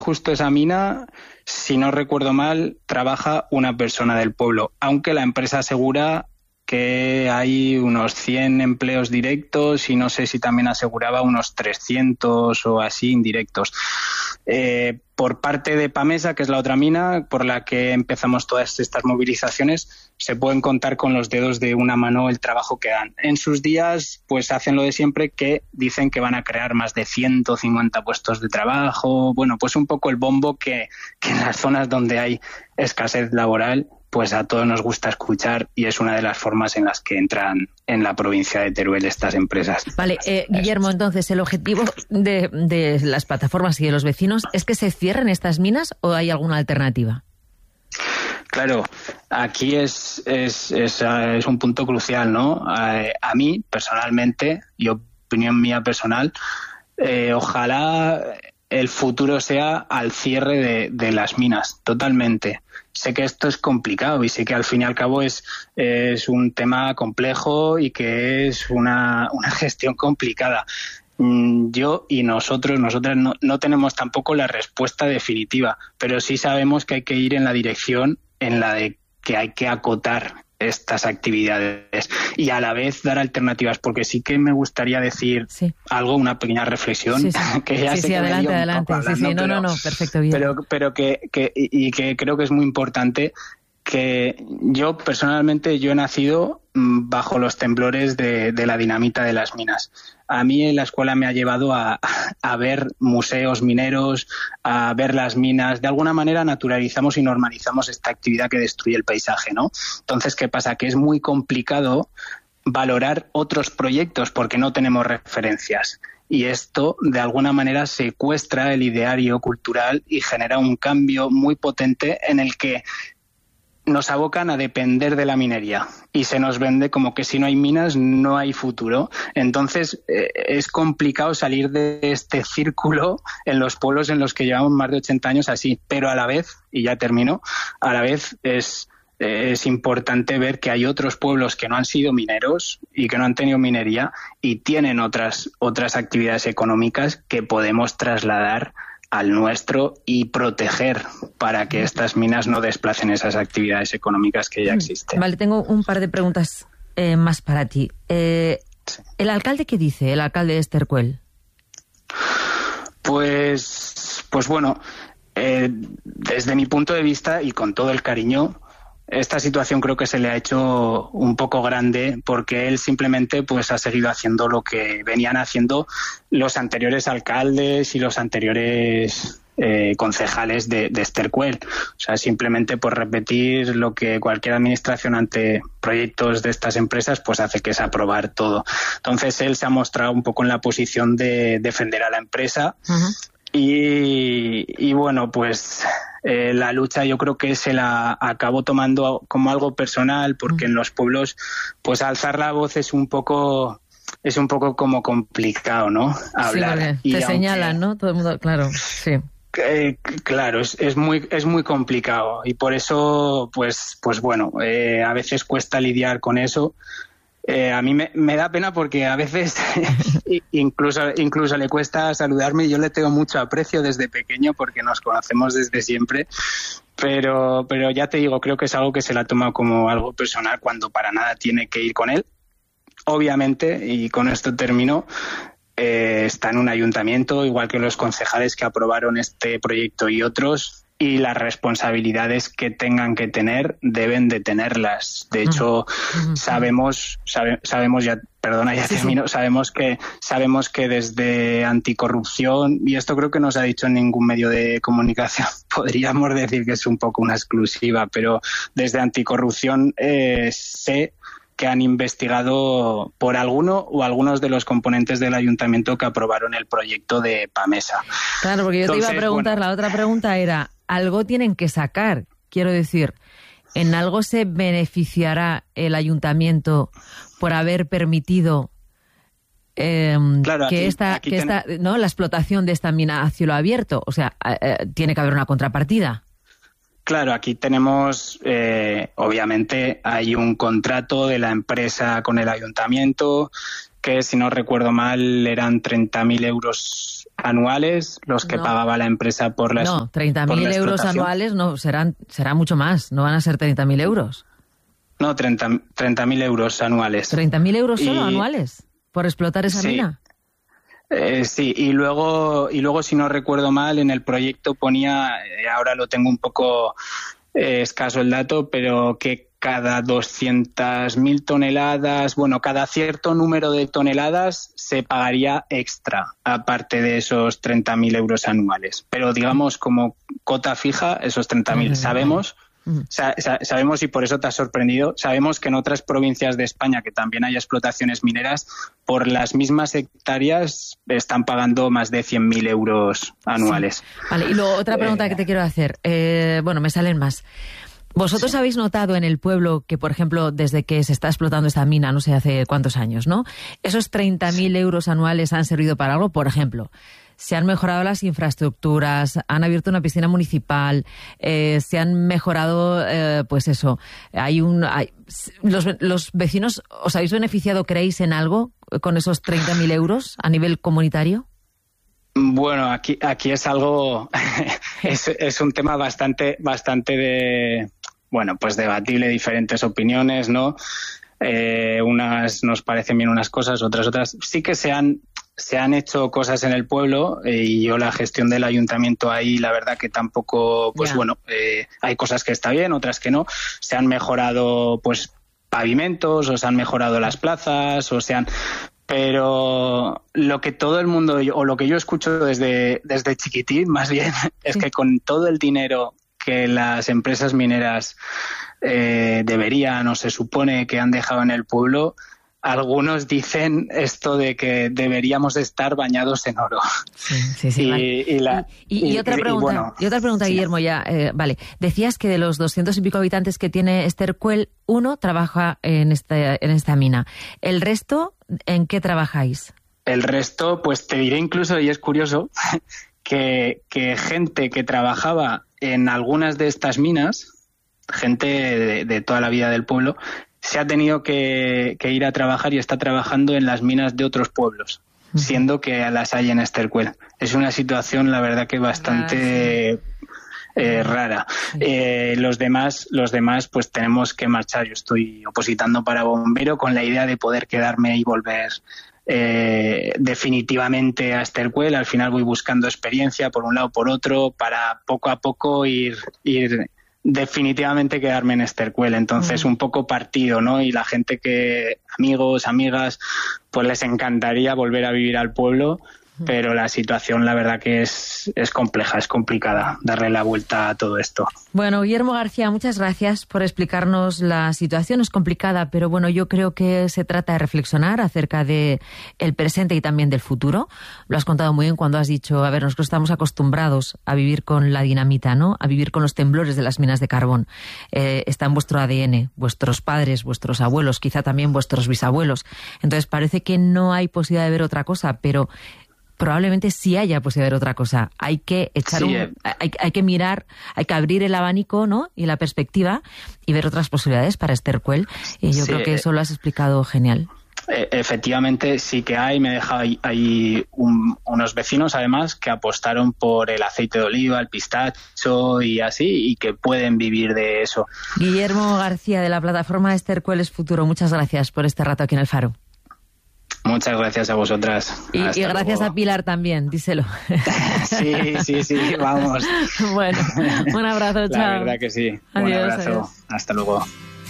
justo esa mina, si no recuerdo mal, trabaja una persona del pueblo, aunque la empresa asegura que hay unos 100 empleos directos y no sé si también aseguraba unos 300 o así indirectos. Por parte de Pamesa, que es la otra mina por la que empezamos todas estas movilizaciones, se pueden contar con los dedos de una mano el trabajo que dan. En sus días, pues hacen lo de siempre, que dicen que van a crear más de 150 puestos de trabajo. Bueno, pues un poco el bombo que en las zonas donde hay escasez laboral, pues a todos nos gusta escuchar, y es una de las formas en las que entran en la provincia de Teruel estas empresas. Vale, Guillermo, entonces, ¿el objetivo de las plataformas y de los vecinos es que se cierren estas minas o hay alguna alternativa? Claro, aquí es un punto crucial, ¿no? A mí, personalmente, y opinión mía personal, ojalá el futuro sea al cierre de las minas, totalmente. Sé que esto es complicado y sé que al fin y al cabo es un tema complejo y que es una gestión complicada. Yo y nosotras no tenemos tampoco la respuesta definitiva, pero sí sabemos que hay que ir en la dirección en la de que hay que acotar estas actividades y a la vez dar alternativas, porque sí que me gustaría decir algo, una pequeña reflexión. Que ya sé que adelante. No, perfecto, bien. Pero que creo que es muy importante, que yo personalmente he nacido bajo los temblores de la dinamita de las minas. A mí en la escuela me ha llevado a ver museos mineros, a ver las minas. De alguna manera naturalizamos y normalizamos esta actividad que destruye el paisaje, ¿no? Entonces, ¿qué pasa? Que es muy complicado valorar otros proyectos porque no tenemos referencias. Y esto, de alguna manera, secuestra el ideario cultural y genera un cambio muy potente en el que nos abocan a depender de la minería y se nos vende como que si no hay minas no hay futuro. Entonces es complicado salir de este círculo en los pueblos en los que llevamos más de 80 años así, pero a la vez, y ya termino, a la vez es importante ver que hay otros pueblos que no han sido mineros y que no han tenido minería y tienen otras actividades económicas que podemos trasladar al nuestro y proteger para que estas minas no desplacen esas actividades económicas que ya existen. Vale, tengo un par de preguntas más para ti. ¿El alcalde qué dice, el alcalde de Estercuel? Pues bueno, desde mi punto de vista y con todo el cariño, esta situación creo que se le ha hecho un poco grande porque él simplemente pues ha seguido haciendo lo que venían haciendo los anteriores alcaldes y los anteriores concejales de Estercuel. O sea, simplemente por repetir lo que cualquier administración ante proyectos de estas empresas pues hace, que es aprobar todo. Entonces él se ha mostrado un poco en la posición de defender a la empresa. Uh-huh. Y bueno, pues la lucha yo creo que se la acabó tomando como algo personal, porque en los pueblos pues alzar la voz es un poco como complicado, ¿no? Hablar. Sí, te señalan, ¿no? Todo el mundo, claro, sí. Claro, es muy complicado y por eso pues bueno, a veces cuesta lidiar con eso. A mí me da pena porque a veces incluso le cuesta saludarme. Yo le tengo mucho aprecio desde pequeño porque nos conocemos desde siempre, pero ya te digo, creo que es algo que se la ha tomado como algo personal cuando para nada tiene que ir con él. Obviamente, y con esto termino, está en un ayuntamiento, igual que los concejales que aprobaron este proyecto y otros, y las responsabilidades que tengan que tener deben de tenerlas. De hecho, sabemos ya, perdona, ya termino, sabemos que desde Anticorrupción, y esto creo que no se ha dicho en ningún medio de comunicación, podríamos decir que es un poco una exclusiva, pero desde Anticorrupción sé que han investigado por alguno o algunos de los componentes del ayuntamiento que aprobaron el proyecto de Pamesa. Claro, porque yo te iba a preguntar, la otra pregunta era, algo tienen que sacar, quiero decir, ¿en algo se beneficiará el ayuntamiento por haber permitido claro, ¿no? la explotación de esta mina a cielo abierto? O sea, tiene que haber una contrapartida. Claro, aquí tenemos, obviamente, hay un contrato de la empresa con el ayuntamiento que si no recuerdo mal eran 30.000 euros anuales los que pagaba la empresa por la No, 30.000 euros anuales no, será mucho más, no van a ser 30.000 euros. No, 30.000 euros anuales. ¿30.000 euros solo anuales por explotar esa mina? Sí, y luego, si no recuerdo mal, en el proyecto ponía, ahora lo tengo un poco escaso el dato, pero que cada 200.000 toneladas, cada cierto número de toneladas se pagaría extra, aparte de esos 30.000 euros anuales. Pero digamos, como cota fija, esos 30.000. Sabemos, y por eso te has sorprendido, sabemos que en otras provincias de España que también hay explotaciones mineras, por las mismas hectáreas están pagando más de 100.000 euros anuales. Sí. Vale, y luego otra pregunta que te quiero hacer. Me salen más. ¿Vosotros habéis notado en el pueblo que, por ejemplo, desde que se está explotando esta mina, no sé hace cuántos años, ¿no? Esos 30.000 euros anuales han servido para algo? Por ejemplo, se han mejorado las infraestructuras, han abierto una piscina municipal, se han mejorado, los vecinos, ¿os habéis beneficiado, creéis, en algo con esos 30.000 euros a nivel comunitario? Bueno, aquí es algo, es un tema bastante debatible, diferentes opiniones, ¿no? Unas nos parecen bien unas cosas, otras. Sí que se han hecho cosas en el pueblo y yo la gestión del ayuntamiento ahí, la verdad que tampoco, hay cosas que está bien, otras que no. Se han mejorado, pavimentos, o se han mejorado las plazas, pero lo que todo el mundo, o lo que yo escucho desde chiquitín, más bien, es que con todo el dinero que las empresas mineras deberían o se supone que han dejado en el pueblo, algunos dicen esto de que deberíamos estar bañados en oro. Sí, vale. Y otra pregunta, Guillermo, vale. Decías que de los 200 y pico habitantes que tiene Estercuel, uno trabaja en esta mina. ¿El resto en qué trabajáis? El resto, te diré incluso, y es curioso, que gente que trabajaba en algunas de estas minas, gente de toda la vida del pueblo, se ha tenido que ir a trabajar y está trabajando en las minas de otros pueblos, siendo que las hay en Estercuel. Es una situación, la verdad, que bastante rara. Los demás, pues tenemos que marchar. Yo estoy opositando para bombero con la idea de poder quedarme y volver definitivamente a Estercuel. Al final voy buscando experiencia por un lado por otro para poco a poco ir definitivamente quedarme en Estercuel. Entonces un poco partido, ¿no? Y la gente amigos, amigas, pues les encantaría volver a vivir al pueblo, pero la situación, la verdad que es compleja, es complicada darle la vuelta a todo esto. Bueno, Guillermo García, muchas gracias por explicarnos la situación. Es complicada, pero bueno, yo creo que se trata de reflexionar acerca de el presente y también del futuro. Lo has contado muy bien cuando has dicho, nosotros estamos acostumbrados a vivir con la dinamita, ¿no? A vivir con los temblores de las minas de carbón. Está en vuestro ADN, vuestros padres, vuestros abuelos, quizá también vuestros bisabuelos. Entonces parece que no hay posibilidad de ver otra cosa, pero probablemente sí haya posibilidad de ver otra cosa. Hay que echar hay que mirar, hay que abrir el abanico, ¿no? Y la perspectiva y ver otras posibilidades para Estercuel. Y yo creo que eso lo has explicado genial. Efectivamente sí que hay. Me he dejado ahí unos vecinos además que apostaron por el aceite de oliva, el pistacho y así, y que pueden vivir de eso. Guillermo García, de la plataforma Estercuel es Futuro, muchas gracias por este rato aquí en El Faro. Muchas gracias a vosotras. Y gracias a Pilar también, díselo. Sí, vamos. Bueno, un abrazo, chao. La verdad que sí. Adiós, Un abrazo. Adiós. Hasta luego.